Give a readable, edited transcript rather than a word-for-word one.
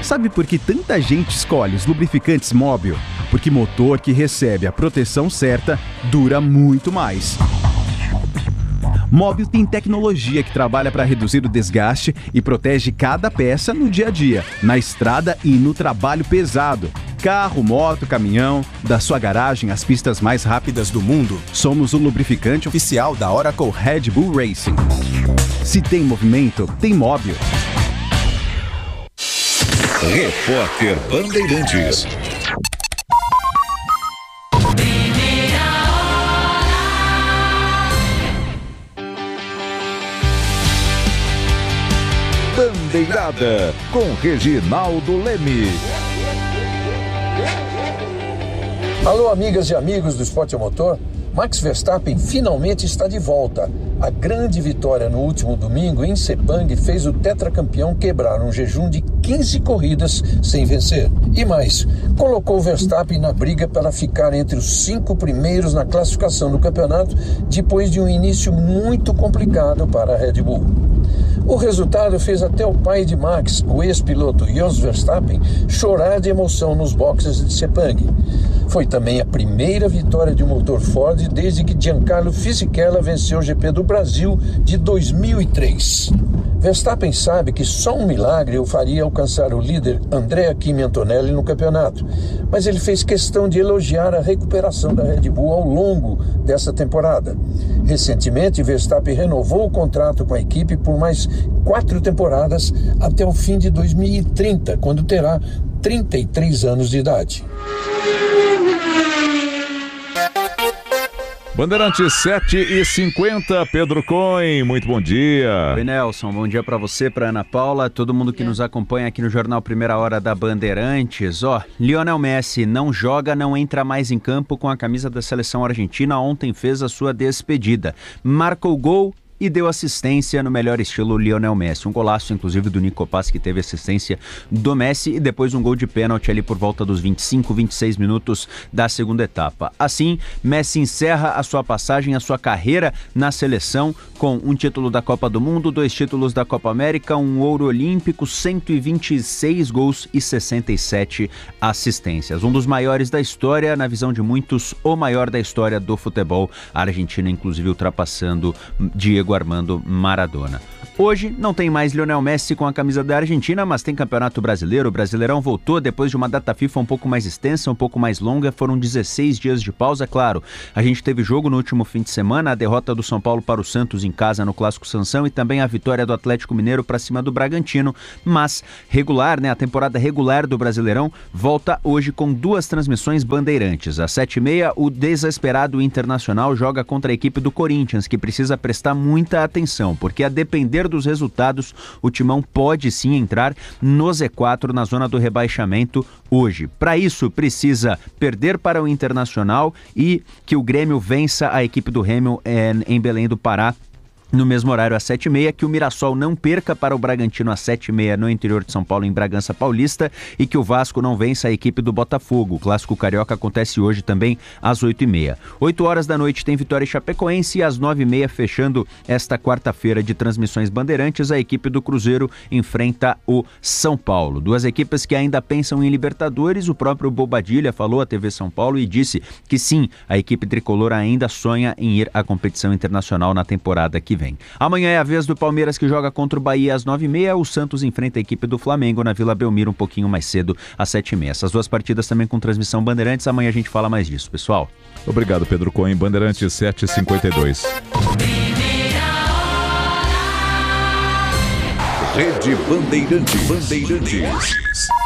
Sabe por que tanta gente escolhe os lubrificantes Mobil? Porque motor que recebe a proteção certa dura muito mais. Mobil tem tecnologia que trabalha para reduzir o desgaste e protege cada peça no dia a dia, na estrada e no trabalho pesado. Carro, moto, caminhão, da sua garagem às pistas mais rápidas do mundo, somos o lubrificante oficial da Oracle Red Bull Racing. Se tem movimento, tem Mobil. Repórter Bandeirantes. Bandeirada com Reginaldo Leme. Alô, amigas e amigos do Esporte a Motor. Max Verstappen finalmente está de volta. A grande vitória no último domingo em Sepang fez o tetracampeão quebrar um jejum de 15 corridas sem vencer. E mais, colocou o Verstappen na briga para ficar entre os 5 primeiros na classificação do campeonato, depois de um início muito complicado para a Red Bull. O resultado fez até o pai de Max, o ex-piloto Jos Verstappen, chorar de emoção nos boxes de Sepang. Foi também a primeira vitória de um motor Ford desde que Giancarlo Fisichella venceu o GP do Brasil de 2003. Verstappen sabe que só um milagre o faria alcançar o líder Andrea Kimi Antonelli no campeonato, mas ele fez questão de elogiar a recuperação da Red Bull ao longo dessa temporada. Recentemente, Verstappen renovou o contrato com a equipe por mais 4 temporadas até o fim de 2030, quando terá 33 anos de idade. Bandeirantes 7h50, Pedro Cohen, muito bom dia. Oi, Nelson, bom dia para você, para Ana Paula, todo mundo que nos acompanha aqui no Jornal Primeira Hora da Bandeirantes. Lionel Messi não joga, não entra mais em campo com a camisa da seleção argentina, ontem fez a sua despedida. Marcou gol e deu assistência no melhor estilo Lionel Messi. Um golaço, inclusive, do Nico Paz, que teve assistência do Messi, e depois um gol de pênalti ali por volta dos 25, 26 minutos da segunda etapa. Assim, Messi encerra a sua passagem, a sua carreira na seleção, com um título da Copa do Mundo, 2 títulos da Copa América, um ouro olímpico, 126 gols e 67 assistências. Um dos maiores da história, na visão de muitos, o maior da história do futebol. A Argentina, inclusive, ultrapassando Diego Armando Maradona. Hoje não tem mais Lionel Messi com a camisa da Argentina, mas tem Campeonato Brasileiro. O Brasileirão voltou depois de uma data FIFA um pouco mais extensa, um pouco mais longa. Foram 16 dias de pausa, claro. A gente teve jogo no último fim de semana, a derrota do São Paulo para o Santos em casa no Clássico Sansão e também a vitória do Atlético Mineiro para cima do Bragantino. Mas regular, a temporada regular do Brasileirão volta hoje com 2 transmissões bandeirantes. Às 7h30, o desesperado Internacional joga contra a equipe do Corinthians, que precisa prestar muita atenção, porque a depender dos resultados, o Timão pode sim entrar no Z4 na zona do rebaixamento hoje. Para isso, precisa perder para o Internacional e que o Grêmio vença a equipe do Remo em Belém do Pará no mesmo horário às 7h30, que o Mirassol não perca para o Bragantino às 7h30 no interior de São Paulo, em Bragança Paulista, e que o Vasco não vença a equipe do Botafogo. O Clássico Carioca acontece hoje também às 8h30. 8h da noite tem Vitória e Chapecoense, e às 9h30, fechando esta quarta-feira de transmissões bandeirantes, a equipe do Cruzeiro enfrenta o São Paulo. 2 equipes que ainda pensam em Libertadores. O próprio Bobadilha falou à TV São Paulo e disse que sim, a equipe tricolor ainda sonha em ir à competição internacional na temporada que vem. Amanhã é a vez do Palmeiras, que joga contra o Bahia às 9h30. O Santos enfrenta a equipe do Flamengo na Vila Belmiro um pouquinho mais cedo, às 7h30. Essas 2 partidas também com transmissão Bandeirantes. Amanhã a gente fala mais disso, pessoal. Obrigado, Pedro Cohen. Bandeirantes 7h52. Rede Bandeirantes.